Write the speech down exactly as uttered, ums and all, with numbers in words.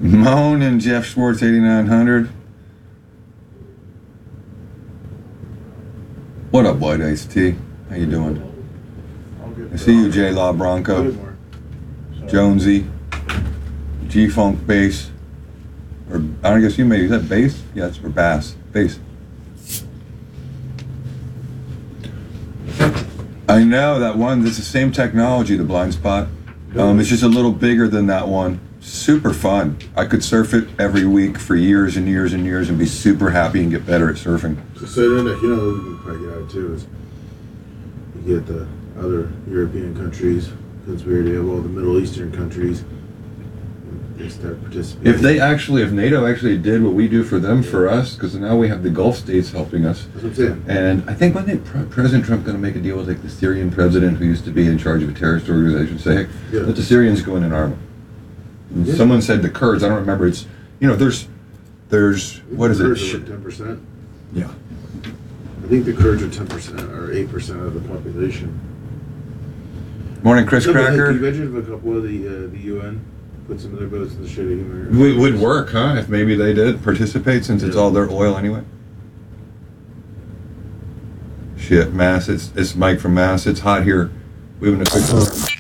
Moan and Jeff Schwartz, eighty-nine hundred. What up, White Ice T? How you doing? I see you, J Law Bronco. Jonesy. G-Funk Bass. Or, I don't guess you made, is that bass? Yeah, it's for bass. Bass. I know that one, it's the same technology, the Blind Spot. Um, it's just a little bigger than that one. Super fun. I could surf it every week for years and years and years and be super happy and get better at surfing. So, so then, you know, we can probably get out too, is you get the other European countries, because we already have all the Middle Eastern countries. They start participating. If they actually, if NATO actually did what we do for them, yeah. for us, because now we have the Gulf states helping us. That's what I'm saying. And I think when they, President Trump going to make a deal with like the Syrian president who used to be in charge of a terrorist organization, say, hey, yeah. let the Syrians go in and arm them. Yeah. Someone said the Kurds, I don't remember, it's, you know, there's, there's, what is Kurds it? Are ten percent? Yeah. I think the Kurds are ten percent or eight percent of the population. Morning, Chris no, Cracker. Can you imagine if a couple of the, uh, the U N put some of their boats in the shade of humor? It would work, huh? If maybe they did participate, since it's all their oil anyway. Shit, Mass. It's it's Mike from Mass. It's hot here. We have a quick.